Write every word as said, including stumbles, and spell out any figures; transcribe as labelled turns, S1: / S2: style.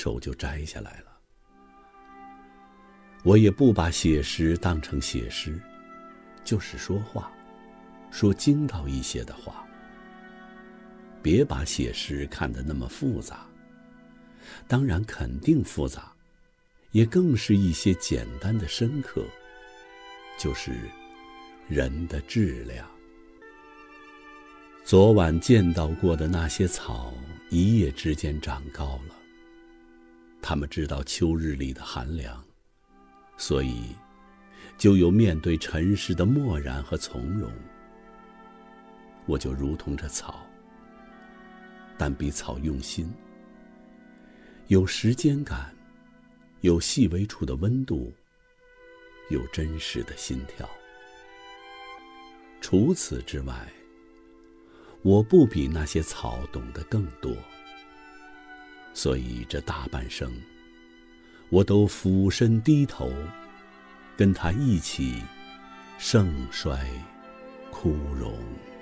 S1: 手就摘下来了。我也不把写诗当成写诗，就是说话，说精到一些的话。别把写诗看得那么复杂，当然肯定复杂，也更是一些简单的深刻，就是人的质量。昨晚见到过的那些草，一夜之间长高了。它们知道秋日里的寒凉，所以就有面对尘世的漠然和从容。我就如同这草，但比草用心，有时间感，有细微处的温度，有真实的心跳。除此之外，我不比那些草懂得更多，所以这大半生，我都俯身低头，跟它一起盛衰枯荣。